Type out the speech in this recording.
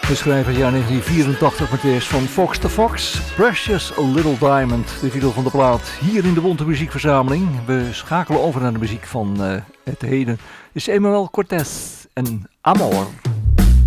We schrijven het jaar 1984 met eerst van Fox to Fox, Precious Little Diamond, de titel van de plaat, hier in de Bonte Muziekverzameling. We schakelen over naar de muziek van het heden. Is Emmanuel Cortés en Amor.